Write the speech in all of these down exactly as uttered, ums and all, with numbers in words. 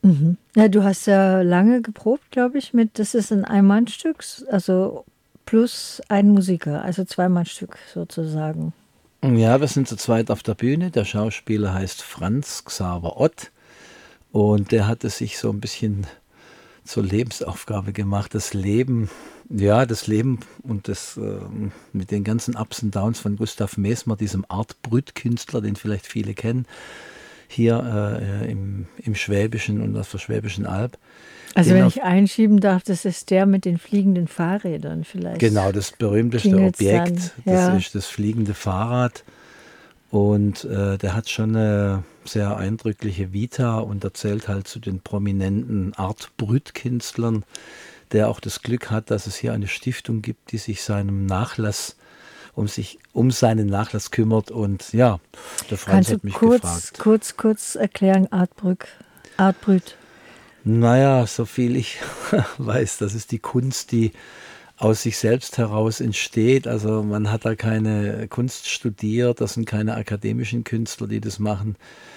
Mhm. Ja, du hast ja lange geprobt, glaube ich, mit, das ist ein Ein-Mann-Stück, also plus ein Musiker, also Zwei-Mann-Stück sozusagen. Ja, wir sind zu zweit auf der Bühne. Der Schauspieler heißt Franz Xaver Ott und der hat es sich so ein bisschen zur Lebensaufgabe gemacht, das Leben, ja, das Leben und das ähm, mit den ganzen Ups und Downs von Gustav Mesmer, diesem Art Brüt-Künstler, den vielleicht viele kennen, hier äh, im, im Schwäbischen und auf der Schwäbischen Alb. Also Den wenn auf ich einschieben darf, das ist der mit den fliegenden Fahrrädern Genau, vielleicht. das berühmteste Klingelt's dann, Objekt, das ja. ist das fliegende Fahrrad. Und äh, der hat schon eine sehr eindrückliche Vita und erzählt halt zu den prominenten Art Brüt-Künstlern, der auch das Glück hat, dass es hier eine Stiftung gibt, die sich seinem Nachlass um sich um seinen Nachlass kümmert. Und ja, der Franz Kannst du hat mich kurz, gefragt. kurz, kurz erklären, Artbrück, Artbrüt? Naja, so viel ich weiß, das ist die Kunst, die aus sich selbst heraus entsteht. Also man hat da keine Kunst studiert, das sind keine akademischen Künstler, die das machen.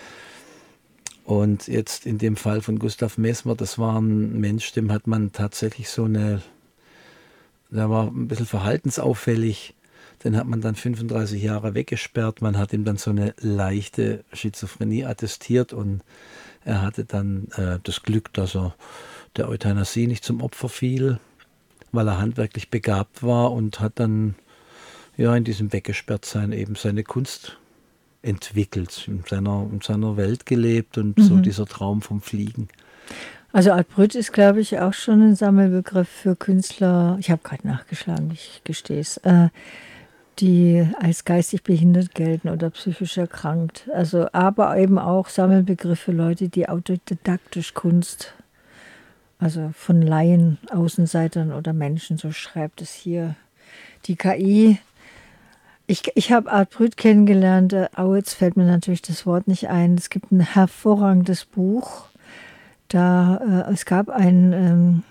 Und jetzt in dem Fall von Gustav Mesmer, das war ein Mensch, dem hat man tatsächlich so eine, der war ein bisschen verhaltensauffällig, den hat man dann fünfunddreißig Jahre weggesperrt, man hat ihm dann so eine leichte Schizophrenie attestiert und er hatte dann äh, das Glück, dass er der Euthanasie nicht zum Opfer fiel, weil er handwerklich begabt war und hat dann ja in diesem Weggesperrtsein eben seine Kunst entwickelt, in seiner, in seiner Welt gelebt und so Mhm. dieser Traum vom Fliegen. Also Artbrüt ist, glaube ich, auch schon ein Sammelbegriff für Künstler. Ich habe gerade nachgeschlagen, ich gestehe es. Äh, die als geistig behindert gelten oder psychisch erkrankt. Also, aber eben auch Sammelbegriff für Leute, die autodidaktisch Kunst, also von Laien, Außenseitern oder Menschen, so schreibt es hier die K I. Ich, ich habe Art Brüt kennengelernt. Äh, oh, jetzt fällt mir natürlich das Wort nicht ein. Es gibt ein hervorragendes Buch. Da, äh, es gab eine ähm,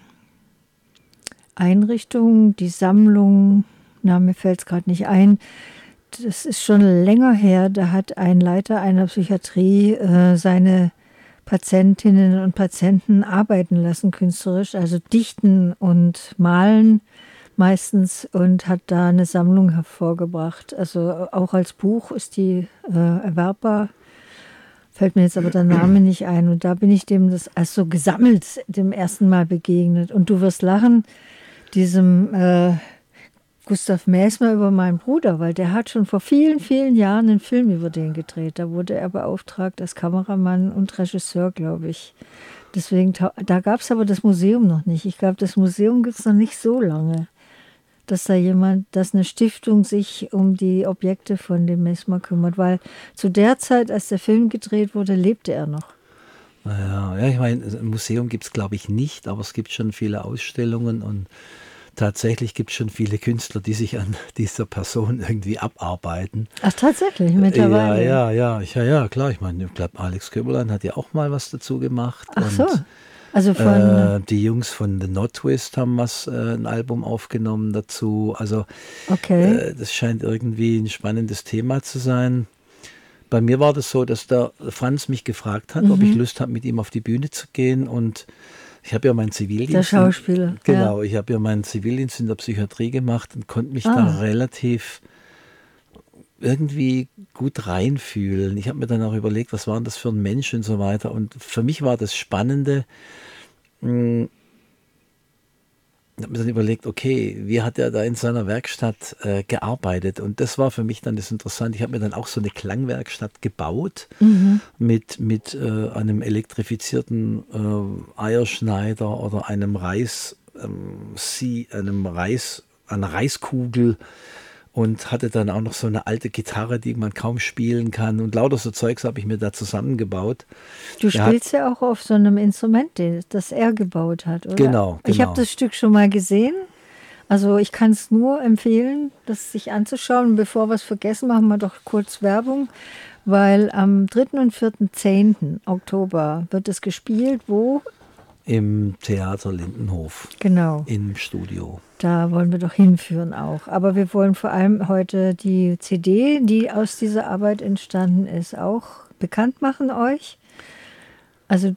Einrichtung, die Sammlung, na, mir fällt es gerade nicht ein. Das ist schon länger her. Da hat ein Leiter einer Psychiatrie äh, seine Patientinnen und Patienten arbeiten lassen, künstlerisch, also dichten und malen meistens und hat da eine Sammlung hervorgebracht. Also auch als Buch ist die äh, erwerbbar. Fällt mir jetzt aber der Name nicht ein. Und da bin ich dem das also gesammelt dem ersten Mal begegnet. Und du wirst lachen, diesem äh, Gustav Mesmer über meinen Bruder, weil der hat schon vor vielen, vielen Jahren einen Film über den gedreht. Da wurde er beauftragt als Kameramann und Regisseur, glaube ich. Deswegen, da gab es aber das Museum noch nicht. Ich glaube, das Museum gibt es noch nicht so lange, dass da jemand, dass eine Stiftung sich um die Objekte von dem Mesmer kümmert, weil zu der Zeit, als der Film gedreht wurde, lebte er noch. Naja, ja, ich meine, ein Museum gibt es, glaube ich, nicht, aber es gibt schon viele Ausstellungen und tatsächlich gibt es schon viele Künstler, die sich an dieser Person irgendwie abarbeiten. Ach, tatsächlich, Ja, mittlerweile. ja, ja, ich, ja, ja, klar. Ich meine, ich glaube, Alex Köberlein hat ja auch mal was dazu gemacht Ach so, und also von, äh, die Jungs von The Not Twist haben was, äh, ein Album aufgenommen dazu. Also okay. äh, das scheint irgendwie ein spannendes Thema zu sein. Bei mir war das so, dass der Franz mich gefragt hat, ob ich Mhm. Lust habe, mit ihm auf die Bühne zu gehen. Und ich habe ja meinen Der Zivildienst in, Schauspieler, ja. genau, ich habe ja meinen Zivildienst in der Psychiatrie gemacht und konnte mich da Ah, relativ irgendwie gut reinfühlen. Ich habe mir dann auch überlegt, was war denn das für ein Mensch und so weiter. Und für mich war das Spannende, mh, ich habe mir dann überlegt, okay, wie hat er da in seiner Werkstatt äh, gearbeitet? Und das war für mich dann das Interessante. Ich habe mir dann auch so eine Klangwerkstatt gebaut mhm. mit, mit äh, einem elektrifizierten äh, Eierschneider oder einem Reis, ähm, Sie, einem Reis, einer Reiskugel und hatte dann auch noch so eine alte Gitarre, die man kaum spielen kann. Und lauter so Zeugs habe ich mir da zusammengebaut. Du Er hat, spielst ja auch auf so einem Instrument, den- das er gebaut hat, oder? genau, Ich habe genau. das Stück schon mal gesehen. Also ich kann es nur empfehlen, das sich anzuschauen. Und bevor wir es vergessen, machen wir doch kurz Werbung, weil am dritten und vierten zehnten Oktober wird es gespielt. Wo? Im Theater Lindenhof, Genau. im Studio. Da wollen wir doch hinführen auch. Aber wir wollen vor allem heute die C D, die aus dieser Arbeit entstanden ist, auch bekannt machen euch. Also